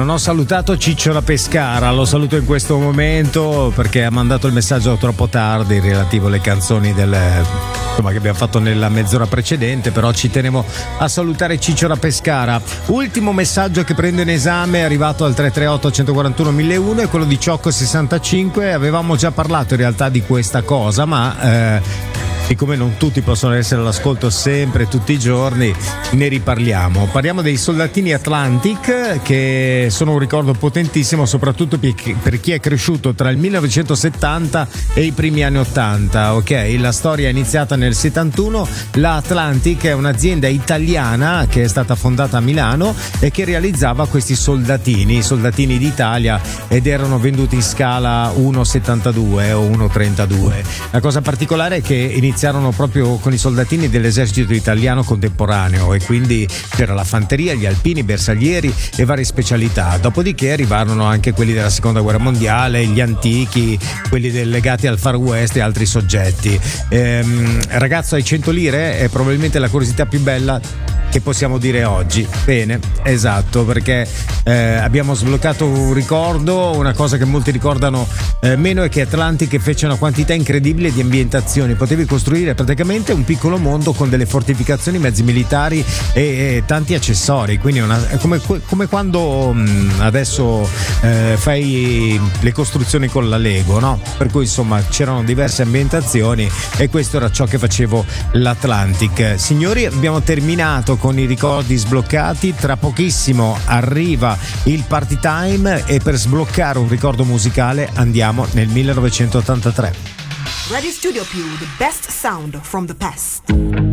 Non ho salutato Ciccio da Pescara, lo saluto in questo momento perché ha mandato il messaggio troppo tardi relativo alle canzoni che abbiamo fatto nella mezz'ora precedente, però ci tenevo a salutare Ciccio da Pescara. Ultimo messaggio che prendo in esame è arrivato al 338 141 1001, è quello di Ciocco65. Avevamo già parlato in realtà di questa cosa, ma siccome non tutti possono essere all'ascolto sempre, tutti i giorni, ne riparliamo. Parliamo dei soldatini Atlantic, che sono un ricordo potentissimo, soprattutto per chi è cresciuto tra il 1970 e i primi anni 80. Ok, la storia è iniziata nel 71. La Atlantic è un'azienda italiana che è stata fondata a Milano e che realizzava questi soldatini d'Italia, ed erano venduti in scala 1,72 o 1,32. La cosa particolare è che iniziarono proprio con i soldatini dell'esercito italiano contemporaneo, e quindi c'era la fanteria, gli alpini, i bersaglieri e varie specialità. Dopodiché arrivarono anche quelli della seconda guerra mondiale, gli antichi, quelli legati al Far West e altri soggetti. Ragazzo ai 100 lire è probabilmente la curiosità più bella che possiamo dire oggi. Bene, esatto, perché abbiamo sbloccato un ricordo. Una cosa che molti ricordano meno è che Atlantic fece una quantità incredibile di ambientazioni. Potevi costruire praticamente un piccolo mondo con delle fortificazioni, mezzi militari e tanti accessori, quindi come quando adesso fai le costruzioni con la Lego, no? Per cui insomma c'erano diverse ambientazioni e questo era ciò che facevo l'Atlantic. Signori, abbiamo terminato con i ricordi sbloccati. Tra pochissimo arriva il party time e per sbloccare un ricordo musicale andiamo nel 1983. Radio Studio Più, the best sound from the past.